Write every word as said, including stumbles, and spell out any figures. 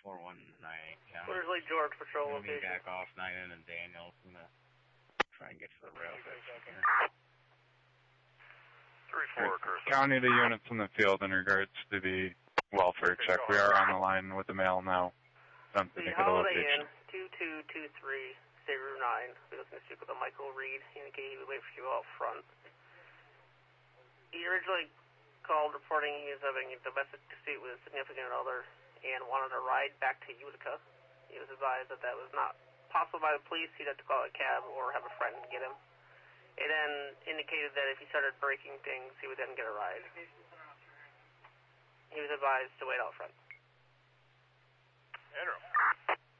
four one nine eight County. Where's Lake George Patrol I'm gonna location? be back off nine N and Daniels. I'm gonna try and get to the rail bed from here. three four, Curtis. County to units in the field in regards to the welfare check. We are on the line with the mail now. Something to The get a Holiday location. Inn, two two two three, State Route nine. We was going to speak with a Michael Reed. He indicated he would wait for you out front. He originally called reporting he was having a domestic dispute with a significant other and wanted a ride back to Utica. He was advised that that was not possible by the police. He'd have to call a cab or have a friend get him. It then indicated that if he started breaking things, he would then get a ride. He was advised to wait out front. Andrew.